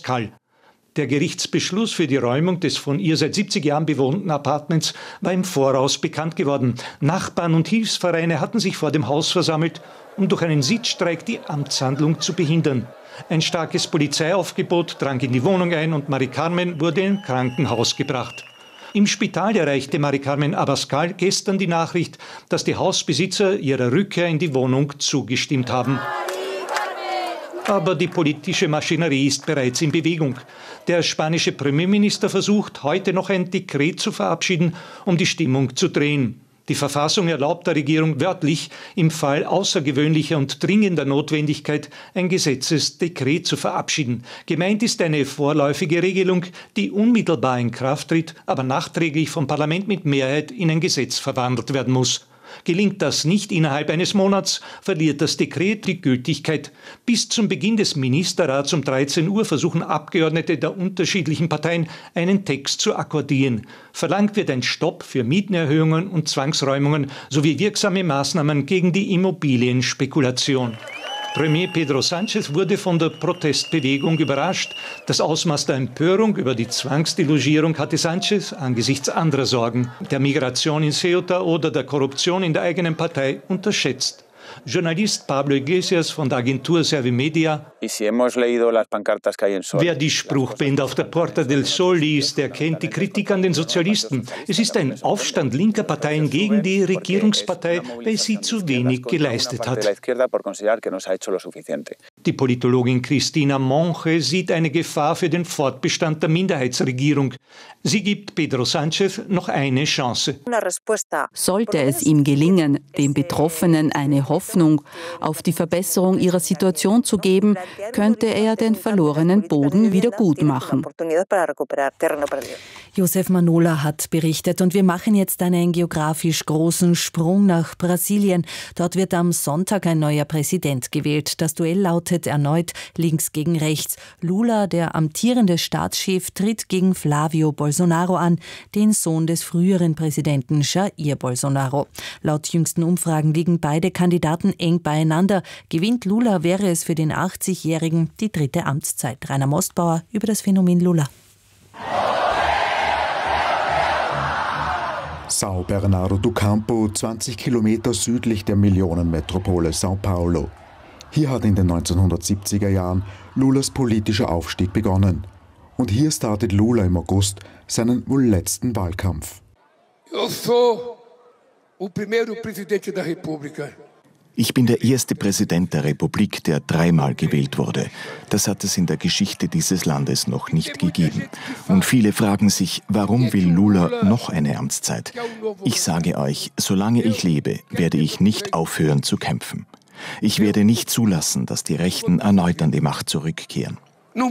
Abascal. Der Gerichtsbeschluss für die Räumung des von ihr seit 70 Jahren bewohnten Appartements war im Voraus bekannt geworden. Nachbarn und Hilfsvereine hatten sich vor dem Haus versammelt, um durch einen Sitzstreik die Amtshandlung zu behindern. Ein starkes Polizeiaufgebot drang in die Wohnung ein und Mari Carmen wurde in ein Krankenhaus gebracht. Im Spital erreichte Mari Carmen Abascal gestern die Nachricht, dass die Hausbesitzer ihrer Rückkehr in die Wohnung zugestimmt haben. Aber die politische Maschinerie ist bereits in Bewegung. Der spanische Premierminister versucht, heute noch ein Dekret zu verabschieden, um die Stimmung zu drehen. Die Verfassung erlaubt der Regierung wörtlich, im Fall außergewöhnlicher und dringender Notwendigkeit ein Gesetzesdekret zu verabschieden. Gemeint ist eine vorläufige Regelung, die unmittelbar in Kraft tritt, aber nachträglich vom Parlament mit Mehrheit in ein Gesetz verwandelt werden muss. Gelingt das nicht innerhalb eines Monats, verliert das Dekret die Gültigkeit. Bis zum Beginn des Ministerrats um 13 Uhr versuchen Abgeordnete der unterschiedlichen Parteien, einen Text zu akkordieren. Verlangt wird ein Stopp für Mietenerhöhungen und Zwangsräumungen sowie wirksame Maßnahmen gegen die Immobilienspekulation. Premier Pedro Sánchez wurde von der Protestbewegung überrascht. Das Ausmaß der Empörung über die Zwangsdelogierung hatte Sánchez angesichts anderer Sorgen, der Migration in Ceuta oder der Korruption in der eigenen Partei, unterschätzt. Journalist Pablo Iglesias von der Agentur Servimedia. Wer die Spruchbänder auf der Puerta del Sol liest, der kennt die Kritik an den Sozialisten. Es ist ein Aufstand linker Parteien gegen die Regierungspartei, weil sie zu wenig geleistet hat. Die Politologin Cristina Monge sieht eine Gefahr für den Fortbestand der Minderheitsregierung. Sie gibt Pedro Sánchez noch eine Chance. Sollte es ihm gelingen, den Betroffenen eine Hoffnung auf die Verbesserung ihrer Situation zu geben, könnte er den verlorenen Boden wieder gut machen. Josef Manola hat berichtet und wir machen jetzt einen geografisch großen Sprung nach Brasilien. Dort wird am Sonntag ein neuer Präsident gewählt. Das Duell lautet erneut links gegen rechts. Lula, der amtierende Staatschef, tritt gegen Flávio Bolsonaro an, den Sohn des früheren Präsidenten Jair Bolsonaro. Laut jüngsten Umfragen liegen beide Kandidaten eng beieinander. Gewinnt Lula, wäre es für den 80-Jährigen die dritte Amtszeit. Rainer Mostbauer über das Phänomen Lula. São Bernardo do Campo, 20 Kilometer südlich der Millionenmetropole São Paulo. Hier hat in den 1970er Jahren Lulas politischer Aufstieg begonnen. Und hier startet Lula im August seinen wohl letzten Wahlkampf. Ich bin der erste Präsident der Republik, der dreimal gewählt wurde. Das hat es in der Geschichte dieses Landes noch nicht gegeben. Und viele fragen sich, warum will Lula noch eine Amtszeit? Ich sage euch, solange ich lebe, werde ich nicht aufhören zu kämpfen. Ich werde nicht zulassen, dass die Rechten erneut an die Macht zurückkehren.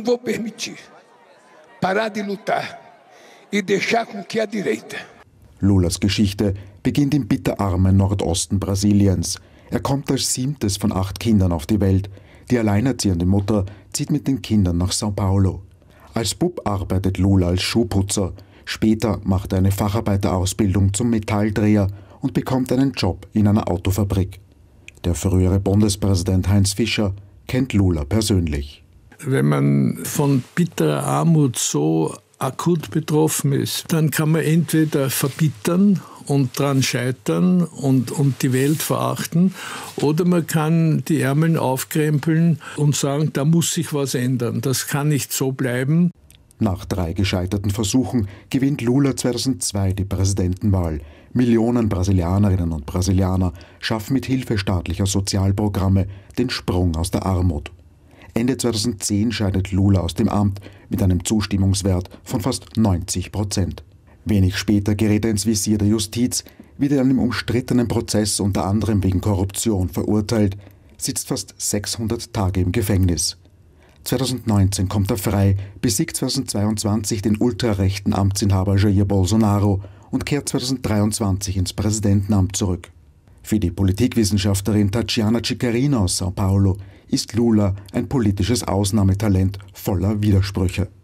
Lulas Geschichte beginnt im bitterarmen Nordosten Brasiliens. Er kommt als 7. von 8 Kindern auf die Welt. Die alleinerziehende Mutter zieht mit den Kindern nach São Paulo. Als Bub arbeitet Lula als Schuhputzer. Später macht er eine Facharbeiterausbildung zum Metalldreher und bekommt einen Job in einer Autofabrik. Der frühere Bundespräsident Heinz Fischer kennt Lula persönlich. Wenn man von bitterer Armut so akut betroffen ist, dann kann man entweder verbittern und dran scheitern und die Welt verachten, oder man kann die Ärmel aufkrempeln und sagen, da muss sich was ändern, das kann nicht so bleiben. Nach 3 gescheiterten Versuchen gewinnt Lula 2002 die Präsidentenwahl. Millionen Brasilianerinnen und Brasilianer schaffen mit Hilfe staatlicher Sozialprogramme den Sprung aus der Armut. Ende 2010 scheidet Lula aus dem Amt mit einem Zustimmungswert von fast 90%. Wenig später gerät er ins Visier der Justiz, wird in einem umstrittenen Prozess unter anderem wegen Korruption verurteilt, sitzt fast 600 Tage im Gefängnis. 2019 kommt er frei, besiegt 2022 den ultrarechten Amtsinhaber Jair Bolsonaro und kehrt 2023 ins Präsidentenamt zurück. Für die Politikwissenschaftlerin Tatiana Ciccarino aus São Paulo ist Lula ein politisches Ausnahmetalent voller Widersprüche.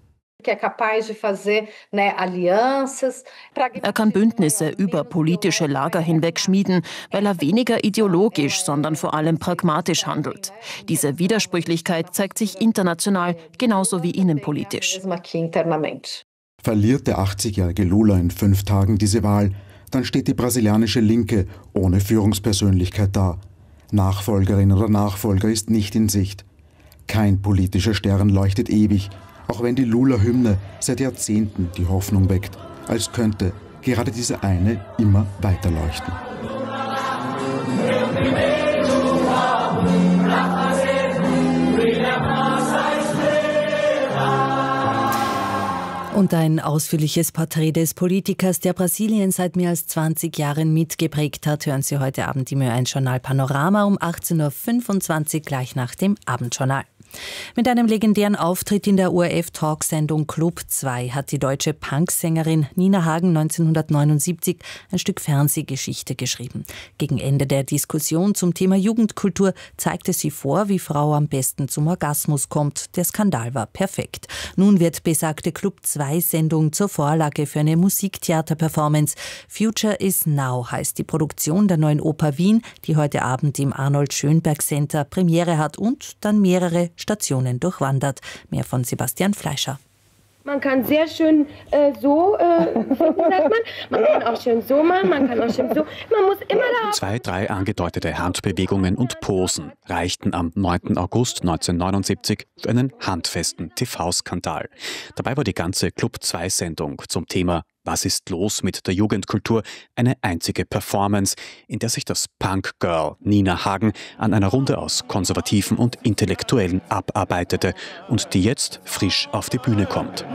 Er kann Bündnisse über politische Lager hinweg schmieden, weil er weniger ideologisch, sondern vor allem pragmatisch handelt. Diese Widersprüchlichkeit zeigt sich international genauso wie innenpolitisch. Verliert der 80-jährige Lula in 5 Tagen diese Wahl, dann steht die brasilianische Linke ohne Führungspersönlichkeit da. Nachfolgerin oder Nachfolger ist nicht in Sicht. Kein politischer Stern leuchtet ewig, auch wenn die Lula-Hymne seit Jahrzehnten die Hoffnung weckt, als könnte gerade diese eine immer weiter leuchten. Und ein ausführliches Porträt des Politikers, der Brasilien seit mehr als 20 Jahren mitgeprägt hat, hören Sie heute Abend im Ö1-Journal Panorama um 18.25 Uhr gleich nach dem Abendjournal. Mit einem legendären Auftritt in der ORF-Talksendung Club 2 hat die deutsche Punksängerin Nina Hagen 1979 ein Stück Fernsehgeschichte geschrieben. Gegen Ende der Diskussion zum Thema Jugendkultur zeigte sie vor, wie Frau am besten zum Orgasmus kommt. Der Skandal war perfekt. Nun wird besagte Club 2-Sendung zur Vorlage für eine Musiktheater-Performance. Future is Now heißt die Produktion der Neuen Oper Wien, die heute Abend im Arnold-Schönberg-Center Premiere hat und dann mehrere Stationen durchwandert. Mehr von Sebastian Fleischer. Man kann sehr schön so, sagt man kann auch schön so machen, man kann auch schön so. Man muss immer da... 2, 3 angedeutete Handbewegungen und Posen reichten am 9. August 1979 für einen handfesten TV-Skandal. Dabei war die ganze Club-2-Sendung zum Thema Was ist los mit der Jugendkultur? Eine einzige Performance, in der sich das Punk-Girl Nina Hagen an einer Runde aus Konservativen und Intellektuellen abarbeitete und die jetzt frisch auf die Bühne kommt.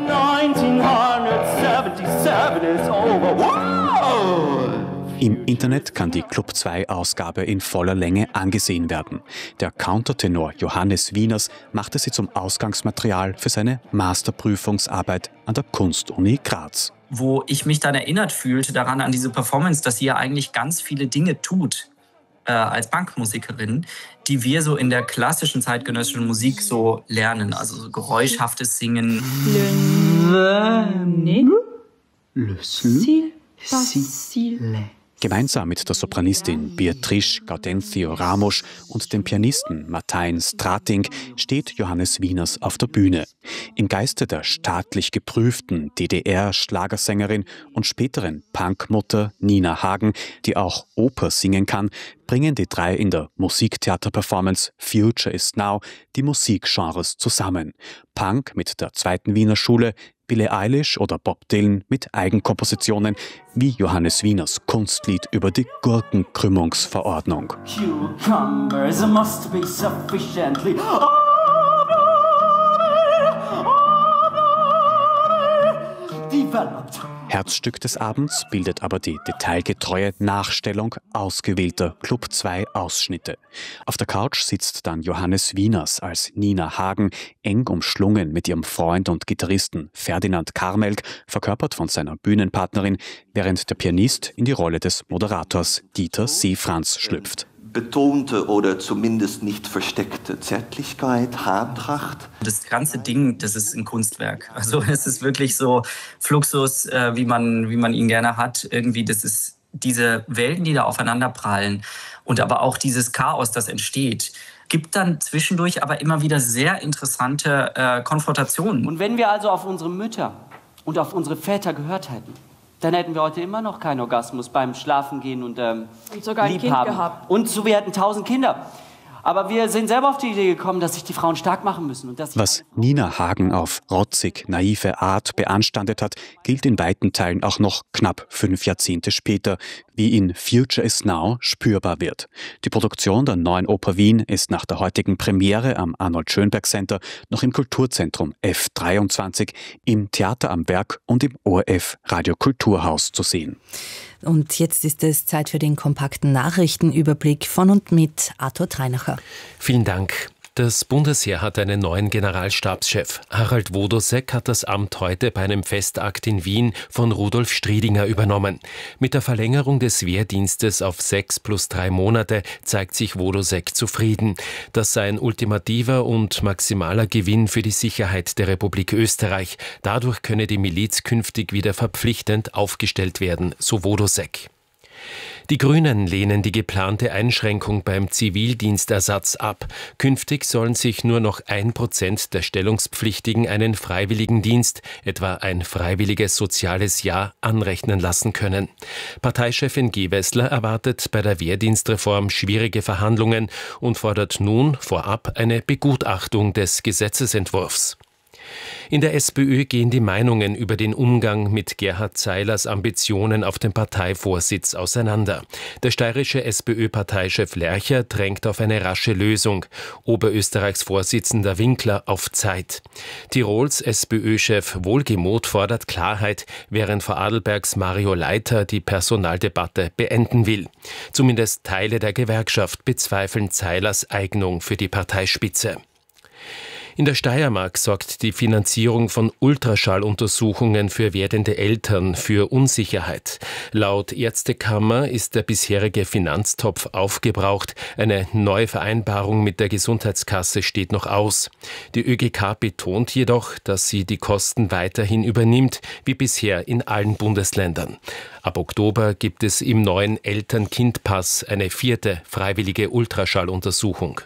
1977 is over. Wow! Im Internet kann die Club 2-Ausgabe in voller Länge angesehen werden. Der Countertenor Johannes Wieners machte sie zum Ausgangsmaterial für seine Masterprüfungsarbeit an der Kunstuni Graz. Wo ich mich dann erinnert fühlte daran an diese Performance, dass sie ja eigentlich ganz viele Dinge tut als Punkmusikerin, die wir so in der klassischen zeitgenössischen Musik so lernen. Also so geräuschhaftes Singen. Gemeinsam mit der Sopranistin Beatrice Gaudencio Ramos und dem Pianisten Martijn Strating steht Johannes Wieners auf der Bühne. Im Geiste der staatlich geprüften DDR-Schlagersängerin und späteren Punkmutter Nina Hagen, die auch Oper singen kann, bringen die 3 in der Musiktheater-Performance Future is Now die Musikgenres zusammen. Punk mit der zweiten Wiener Schule, Billie Eilish oder Bob Dylan mit Eigenkompositionen wie Johannes Wieners Kunstlied über die Gurkenkrümmungsverordnung. Cucumbers must be sufficiently developed. Herzstück des Abends bildet aber die detailgetreue Nachstellung ausgewählter Club 2 Ausschnitte. Auf der Couch sitzt dann Johannes Wieners als Nina Hagen, eng umschlungen mit ihrem Freund und Gitarristen Ferdinand Karmelk, verkörpert von seiner Bühnenpartnerin, während der Pianist in die Rolle des Moderators Dieter Seefranz schlüpft. Betonte oder zumindest nicht versteckte Zärtlichkeit, Haartracht. Das ganze Ding, das ist ein Kunstwerk. Also es ist wirklich so Fluxus, wie man ihn gerne hat. Irgendwie, das ist diese Welten, die da aufeinander prallen und aber auch dieses Chaos, das entsteht. Gibt dann zwischendurch aber immer wieder sehr interessante Konfrontationen. Und wenn wir also auf unsere Mütter und auf unsere Väter gehört hätten, dann hätten wir heute immer noch keinen Orgasmus beim Schlafengehen und sogar ein Kind gehabt. Und wir hätten 1000 Kinder. Aber wir sind selber auf die Idee gekommen, dass sich die Frauen stark machen müssen. Und dass was Nina Hagen auf rotzig, naive Art beanstandet hat, gilt in weiten Teilen auch noch knapp 5 Jahrzehnte später, wie in Future is Now spürbar wird. Die Produktion der Neuen Oper Wien ist nach der heutigen Premiere am Arnold-Schönberg-Center noch im Kulturzentrum F23, im Theater am Werk und im ORF Radio-Kulturhaus zu sehen. Und jetzt ist es Zeit für den kompakten Nachrichtenüberblick von und mit Arthur Treinacher. Vielen Dank. Das Bundesheer hat einen neuen Generalstabschef. Harald Wodosek hat das Amt heute bei einem Festakt in Wien von Rudolf Striedinger übernommen. Mit der Verlängerung des Wehrdienstes auf 6 + 3 Monate zeigt sich Wodosek zufrieden. Das sei ein ultimativer und maximaler Gewinn für die Sicherheit der Republik Österreich. Dadurch könne die Miliz künftig wieder verpflichtend aufgestellt werden, so Wodosek. Die Grünen lehnen die geplante Einschränkung beim Zivildienstersatz ab. Künftig sollen sich nur noch 1% der Stellungspflichtigen einen freiwilligen Dienst, etwa ein freiwilliges soziales Jahr, anrechnen lassen können. Parteichefin Gewessler erwartet bei der Wehrdienstreform schwierige Verhandlungen und fordert nun vorab eine Begutachtung des Gesetzesentwurfs. In der SPÖ gehen die Meinungen über den Umgang mit Gerhard Zeilers Ambitionen auf den Parteivorsitz auseinander. Der steirische SPÖ-Parteichef Lercher drängt auf eine rasche Lösung, Oberösterreichs Vorsitzender Winkler auf Zeit. Tirols SPÖ-Chef Wohlgemuth fordert Klarheit, während Vorarlbergs Mario Leiter die Personaldebatte beenden will. Zumindest Teile der Gewerkschaft bezweifeln Zeilers Eignung für die Parteispitze. In der Steiermark sorgt die Finanzierung von Ultraschalluntersuchungen für werdende Eltern für Unsicherheit. Laut Ärztekammer ist der bisherige Finanztopf aufgebraucht. Eine neue Vereinbarung mit der Gesundheitskasse steht noch aus. Die ÖGK betont jedoch, dass sie die Kosten weiterhin übernimmt, wie bisher in allen Bundesländern. Ab Oktober gibt es im neuen Eltern-Kind-Pass eine 4. freiwillige Ultraschalluntersuchung.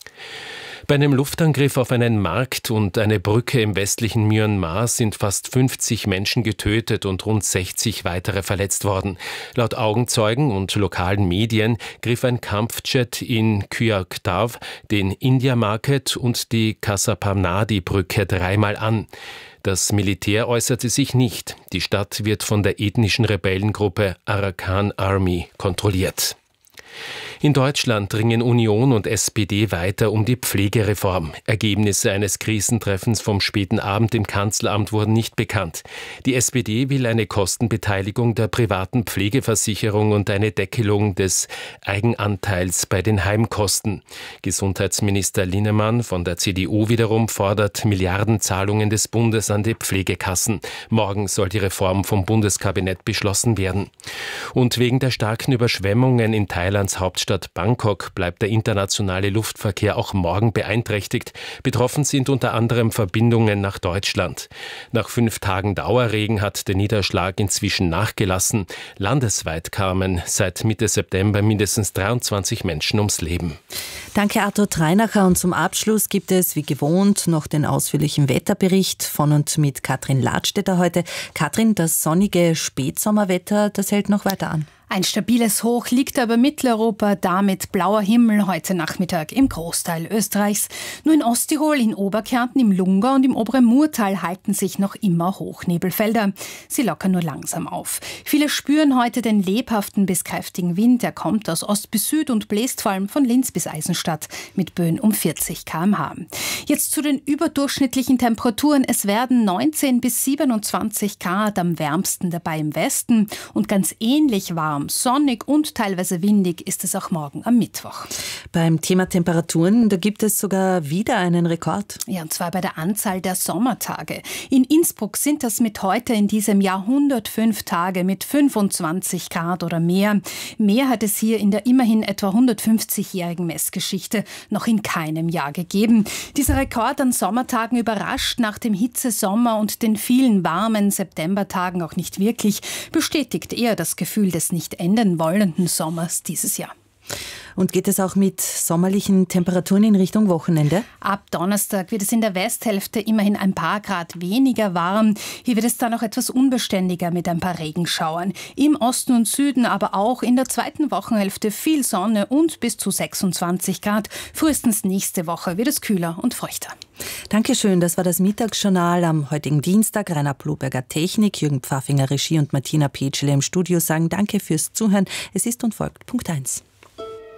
Bei einem Luftangriff auf einen Markt und eine Brücke im westlichen Myanmar sind fast 50 Menschen getötet und rund 60 weitere verletzt worden. Laut Augenzeugen und lokalen Medien griff ein Kampfjet in Kyauktaw den India Market und die Kasapanadi-Brücke 3-mal an. Das Militär äußerte sich nicht. Die Stadt wird von der ethnischen Rebellengruppe Arakan Army kontrolliert. In Deutschland ringen Union und SPD weiter um die Pflegereform. Ergebnisse eines Krisentreffens vom späten Abend im Kanzleramt wurden nicht bekannt. Die SPD will eine Kostenbeteiligung der privaten Pflegeversicherung und eine Deckelung des Eigenanteils bei den Heimkosten. Gesundheitsminister Linnemann von der CDU wiederum fordert Milliardenzahlungen des Bundes an die Pflegekassen. Morgen soll die Reform vom Bundeskabinett beschlossen werden. Und wegen der starken Überschwemmungen in Thailands Hauptstadt Bangkok bleibt der internationale Luftverkehr auch morgen beeinträchtigt. Betroffen sind unter anderem Verbindungen nach Deutschland. Nach 5 Tagen Dauerregen hat der Niederschlag inzwischen nachgelassen. Landesweit kamen seit Mitte September mindestens 23 Menschen ums Leben. Danke, Arthur Treinacher. Und zum Abschluss gibt es wie gewohnt noch den ausführlichen Wetterbericht von und mit Katrin Ladstätter heute. Katrin, das sonnige Spätsommerwetter, das hält noch weiter an. Ein stabiles Hoch liegt über Mitteleuropa, damit blauer Himmel heute Nachmittag im Großteil Österreichs. Nur in Osttirol, in Oberkärnten, im Lungau und im oberen Murtal halten sich noch immer Hochnebelfelder. Sie lockern nur langsam auf. Viele spüren heute den lebhaften bis kräftigen Wind. Er kommt aus Ost bis Süd und bläst vor allem von Linz bis Eisenstadt mit Böen um 40 km/h. Jetzt zu den überdurchschnittlichen Temperaturen. Es werden 19 bis 27 Grad, am wärmsten dabei im Westen und ganz ähnlich warm, sonnig und teilweise windig ist es auch morgen am Mittwoch. Beim Thema Temperaturen, da gibt es sogar wieder einen Rekord. Ja, und zwar bei der Anzahl der Sommertage. In Innsbruck sind das mit heute in diesem Jahr 105 Tage mit 25 Grad oder mehr. Mehr hat es hier in der immerhin etwa 150-jährigen Messgeschichte noch in keinem Jahr gegeben. Dieser Rekord an Sommertagen überrascht nach dem Hitzesommer und den vielen warmen Septembertagen auch nicht wirklich, bestätigt eher das Gefühl des nicht enden wollenden Sommers dieses Jahr. Und geht es auch mit sommerlichen Temperaturen in Richtung Wochenende? Ab Donnerstag wird es in der Westhälfte immerhin ein paar Grad weniger warm. Hier wird es dann auch etwas unbeständiger mit ein paar Regenschauern. Im Osten und Süden aber auch in der zweiten Wochenhälfte viel Sonne und bis zu 26 Grad. Frühestens nächste Woche wird es kühler und feuchter. Dankeschön, das war das Mittagsjournal am heutigen Dienstag. Rainer Bloberger Technik, Jürgen Pfaffinger Regie und Martina Petschele im Studio sagen Danke fürs Zuhören. Es ist und folgt Punkt 1.